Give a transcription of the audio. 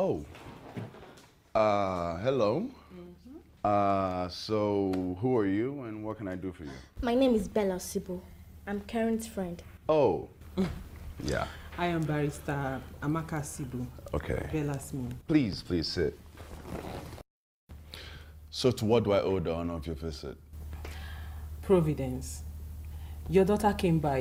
Oh, hello. So who are you and what can I do for you? My name is Bella Sibo. I'm Karen's friend. Oh, yeah. I am Barrister Amaka Sibu. Okay. Bella's mom. Please sit. So to what do I owe the honor of your visit? Providence. Your daughter came by